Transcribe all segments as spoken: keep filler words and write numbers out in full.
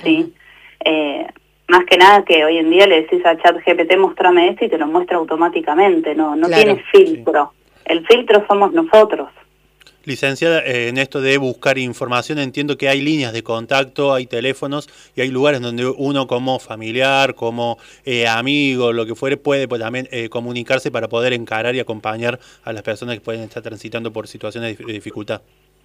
¿sí? Eh, más que nada que hoy en día le decís a ChatGPT, mostrame esto y te lo muestra automáticamente, no, no Claro, tiene filtro. Sí. El filtro somos nosotros. Licenciada, eh, en esto de buscar información entiendo que hay líneas de contacto, hay teléfonos y hay lugares donde uno como familiar, como eh, amigo, lo que fuere, puede pues, también eh, comunicarse para poder encarar y acompañar a las personas que pueden estar transitando por situaciones de dificultad.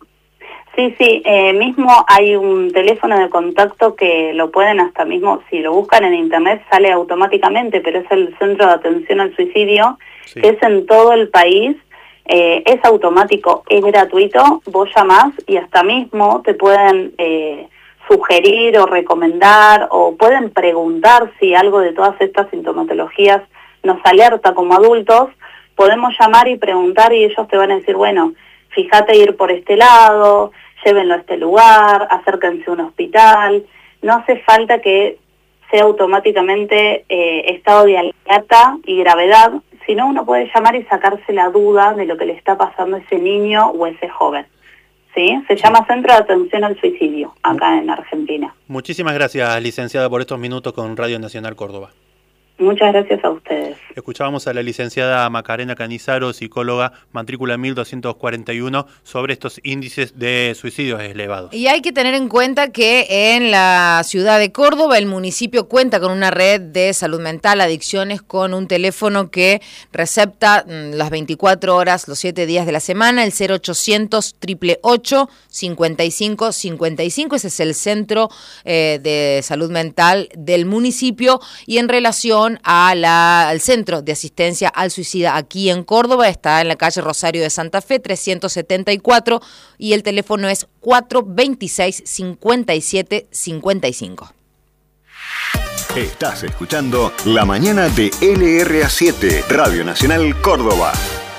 Sí, sí, eh, mismo hay un teléfono de contacto que lo pueden hasta mismo, si lo buscan en internet sale automáticamente, pero es el Centro de Atención al Suicidio, sí. que es en todo el país. Eh, es automático, es gratuito, vos llamás y hasta mismo te pueden eh, sugerir o recomendar o pueden preguntar si algo de todas estas sintomatologías nos alerta como adultos, podemos llamar y preguntar y ellos te van a decir, bueno, fíjate ir por este lado, llévenlo a este lugar, acérquense a un hospital, no hace falta que sea automáticamente eh, estado de alerta y gravedad, sino uno puede llamar y sacarse la duda de lo que le está pasando a ese niño o a ese joven. ¿Sí? Se llama Centro de Atención al Suicidio, acá en Argentina. Muchísimas gracias, licenciada, por estos minutos con Radio Nacional Córdoba. Muchas gracias a ustedes. Escuchábamos a la licenciada Macarena Canizaro, psicóloga, matrícula mil doscientos cuarenta y uno, sobre estos índices de suicidios elevados. Y hay que tener en cuenta que en la ciudad de Córdoba el municipio cuenta con una red de salud mental, adicciones, con un teléfono que recepta las veinticuatro horas, los siete días de la semana, el cero ochocientos, ocho ocho ocho, cincuenta y cinco cincuenta y cinco. Ese es el centro eh, de salud mental del municipio. Y en relación a la, al Centro de Asistencia al Suicida aquí en Córdoba, está en la calle Rosario de Santa Fe, trescientos setenta y cuatro, y el teléfono es cuatro veintiséis, cincuenta y siete cincuenta y cinco. Estás escuchando La Mañana de L R A siete, Radio Nacional Córdoba.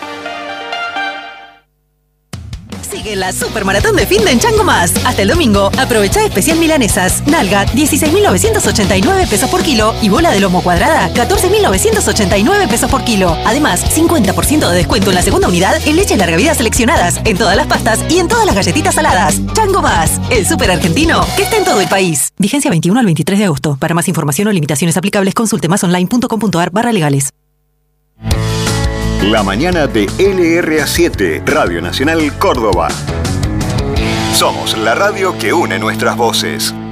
Sigue la Supermaratón de fin de en Chango Más. Hasta el domingo, aprovecha especial milanesas. Nalga, dieciséis mil novecientos ochenta y nueve pesos por kilo. Y bola de lomo cuadrada, catorce mil novecientos ochenta y nueve pesos por kilo. Además, cincuenta por ciento de descuento en la segunda unidad en leches larga vida seleccionadas, en todas las pastas y en todas las galletitas saladas. Chango Más, el súper argentino que está en todo el país. Vigencia veintiuno al veintitrés de agosto. Para más información o limitaciones aplicables, consulte masonline.com.ar barra legales. La mañana de L R A siete, Radio Nacional Córdoba. Somos la radio que une nuestras voces.